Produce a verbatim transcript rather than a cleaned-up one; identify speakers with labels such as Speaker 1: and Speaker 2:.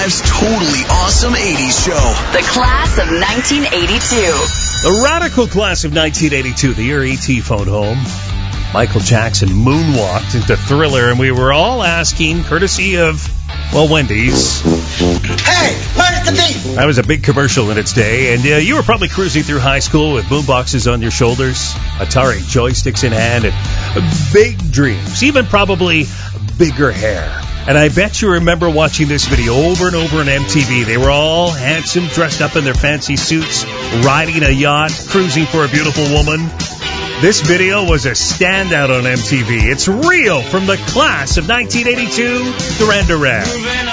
Speaker 1: ninety-five's totally awesome eighties show.
Speaker 2: The Class of nineteen eighty-two.
Speaker 3: The radical class of nineteen eighty-two, the year E T phoned home. Michael Jackson moonwalked into Thriller, and we were all asking, courtesy of, well, Wendy's.
Speaker 4: Hey, where's the beef?
Speaker 3: That was a big commercial in its day, and uh, you were probably cruising through high school with boomboxes on your shoulders, Atari joysticks in hand, and big dreams, even probably bigger hair. And I bet you remember watching this video over and over on M T V. They were all handsome, dressed up in their fancy suits, riding a yacht, cruising for a beautiful woman. This video was a standout on M T V. It's real from the Class of nineteen eighty-two, Duran Duran.